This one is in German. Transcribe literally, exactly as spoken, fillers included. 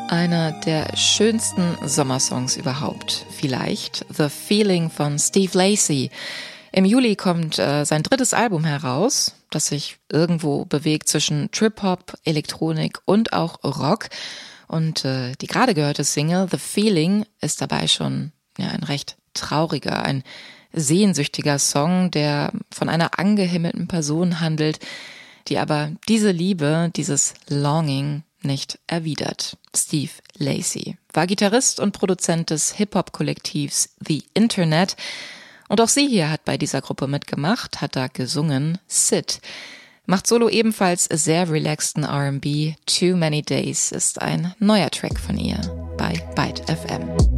Einer der schönsten Sommersongs überhaupt. Vielleicht The Feeling von Steve Lacy. Im Juli kommt äh, sein drittes Album heraus, das sich irgendwo bewegt zwischen Trip-Hop, Elektronik und auch Rock. Und äh, die gerade gehörte Single The Feeling ist dabei schon ja ein recht trauriger, ein sehnsüchtiger Song, der von einer angehimmelten Person handelt, die aber diese Liebe, dieses Longing nicht erwidert. Steve Lacy war Gitarrist und Produzent des Hip-Hop-Kollektivs The Internet. Und auch sie hier hat bei dieser Gruppe mitgemacht, hat da gesungen Sid. Macht solo ebenfalls sehr relaxten R and B. Too Many Days ist ein neuer Track von ihr bei Byte F M.